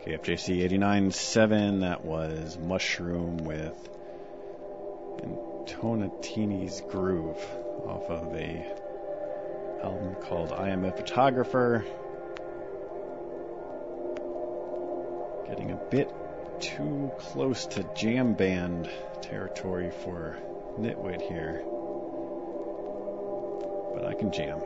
KFJC 89.7, that was Mushroom with Antonatini's Groove off of a album called I Am a Photographer. Getting a bit too close to jam band territory for Nitwit here, but I can jam.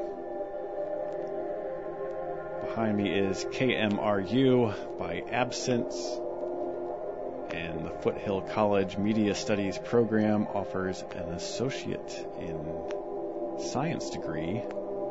Behind me is KMRU by Absence, and the Foothill College Media Studies program offers an associate in science degree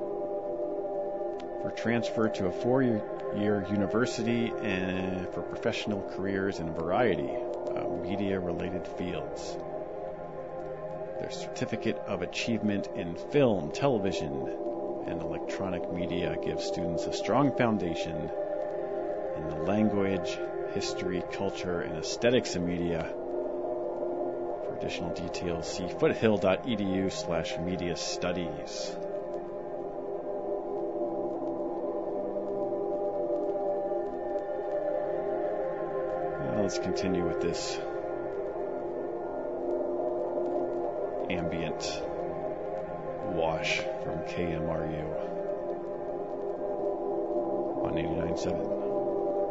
for transfer to a four-year university and for professional careers in a variety of media-related fields. Their Certificate of Achievement in Film, Television, and Electronic Media gives students a strong foundation in the language, history, culture, and aesthetics of media. For additional details, see foothill.edu/media studies. Now let's continue with this ambient wash from KMRU on 89.7.